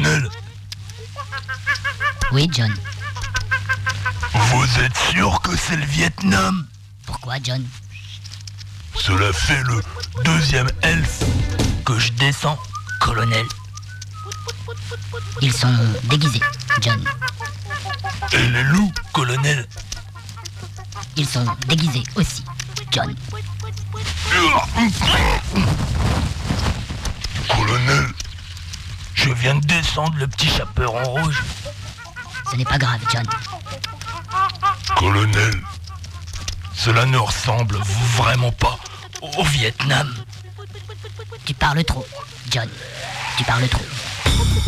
Colonel, Oui, John. vous êtes sûr que c'est le Vietnam? Pourquoi, John? Cela fait le deuxième elfe que je descends, colonel. Ils sont déguisés, John. Et les loups, colonel? Ils sont déguisés aussi, John. Colonel, je viens de descendre le petit chaperon rouge. Ce n'est pas grave, John. Colonel, cela ne ressemble vraiment pas au Vietnam. Tu parles trop, John. Tu parles trop.